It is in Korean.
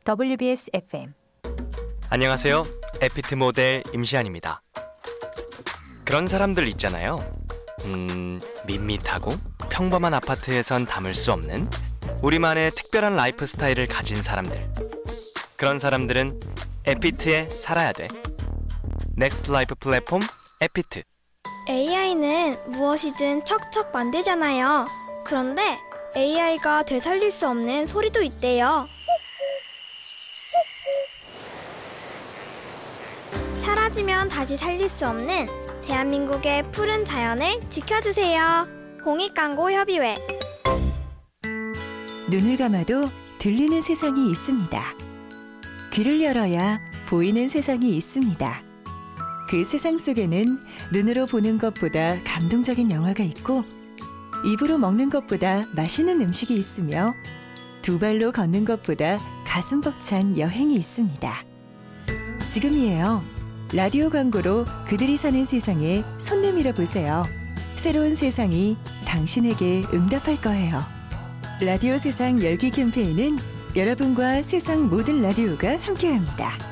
WBS FM. 안녕하세요. 에피트 모델 임시안입니다. 그런 사람들 있잖아요. 밋밋하고 평범한 아파트에선 담을 수 없는 우리만의 특별한 라이프 스타일을 가진 사람들. 그런 사람들은 에피트에 살아야 돼. 넥스트 라이프 플랫폼 에피트. AI는 무엇이든 척척 만들잖아요. 그런데 AI가 되살릴 수 없는 소리도 있대요. 사라지면 다시 살릴 수 없는 대한민국의 푸른 자연을 지켜주세요. 공익광고협의회. 눈을 감아도 들리는 세상이 있습니다. 귀를 열어야 보이는 세상이 있습니다. 그 세상 속에는 눈으로 보는 것보다 감동적인 영화가 있고, 입으로 먹는 것보다 맛있는 음식이 있으며, 두 발로 걷는 것보다 가슴 벅찬 여행이 있습니다. 지금이에요. 라디오 광고로 그들이 사는 세상에 손 내밀어 보세요. 새로운 세상이 당신에게 응답할 거예요. 라디오 세상 열기 캠페인은 여러분과 세상 모든 라디오가 함께합니다.